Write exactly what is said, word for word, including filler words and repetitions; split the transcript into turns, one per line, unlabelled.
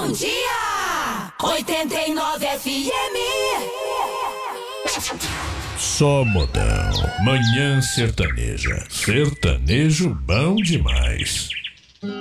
Bom dia! oitenta e nove F M.
Só modão. Manhã sertaneja. Sertanejo bom demais.